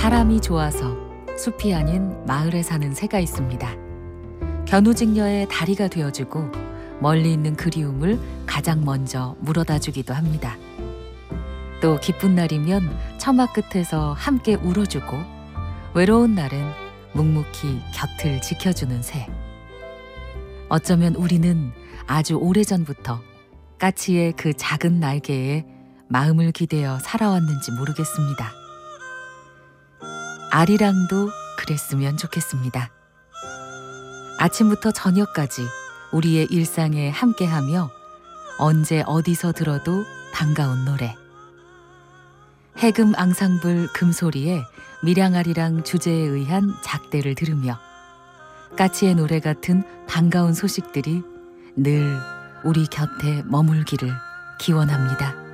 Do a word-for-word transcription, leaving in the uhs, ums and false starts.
사람이 좋아서 숲이 아닌 마을에 사는 새가 있습니다. 견우직녀의 다리가 되어주고 멀리 있는 그리움을 가장 먼저 물어다 주기도 합니다. 또 기쁜 날이면 처마 끝에서 함께 울어주고 외로운 날은 묵묵히 곁을 지켜주는 새. 어쩌면 우리는 아주 오래전부터 까치의 그 작은 날개에 마음을 기대어 살아왔는지 모르겠습니다. 아리랑도 그랬으면 좋겠습니다. 아침부터 저녁까지 우리의 일상에 함께하며 언제 어디서 들어도 반가운 노래. 해금 앙상블 금소리에 밀양아리랑 주제에 의한 작대를 들으며 까치의 노래 같은 반가운 소식들이 늘 우리 곁에 머물기를 기원합니다.